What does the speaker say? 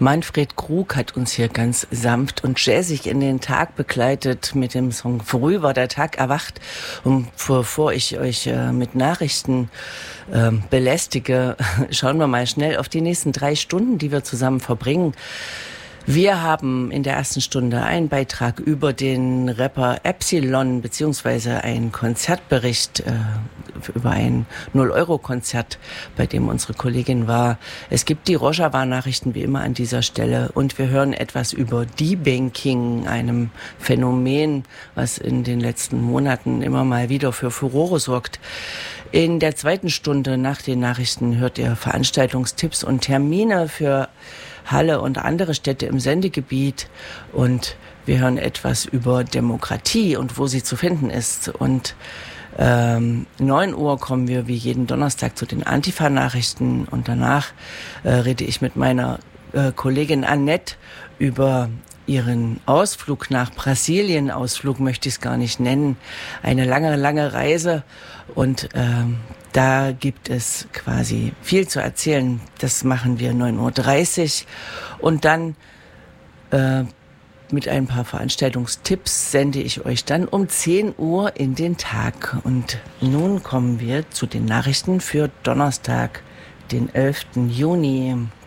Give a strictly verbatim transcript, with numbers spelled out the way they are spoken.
Manfred Krug hat uns hier ganz sanft und jazzig in den Tag begleitet mit dem Song Früh war der Tag erwacht. Und bevor ich euch äh, mit Nachrichten äh, belästige, schauen wir mal schnell auf die nächsten drei Stunden, die wir zusammen verbringen. Wir haben in der ersten Stunde einen Beitrag über den Rapper Epsilon beziehungsweise einen Konzertbericht äh, über ein null-Euro-Konzert, bei dem unsere Kollegin war. Es gibt die Rojava-Nachrichten wie immer an dieser Stelle und wir hören etwas über Debanking, einem Phänomen, was in den letzten Monaten immer mal wieder für Furore sorgt. In der zweiten Stunde nach den Nachrichten hört ihr Veranstaltungstipps und Termine für Halle und andere Städte im Sendegebiet und wir hören etwas über Demokratie und wo sie zu finden ist. Und ähm, neun Uhr kommen wir wie jeden Donnerstag zu den Antifa-Nachrichten und danach äh, rede ich mit meiner äh, Kollegin Annette über ihren Ausflug nach Brasilien. Ausflug möchte ich es gar nicht nennen. Eine lange, lange Reise und ähm, da gibt es quasi viel zu erzählen. Das machen wir neun Uhr dreißig und dann äh, mit ein paar Veranstaltungstipps sende ich euch dann um zehn Uhr in den Tag. Und nun kommen wir zu den Nachrichten für Donnerstag, den elften Juni.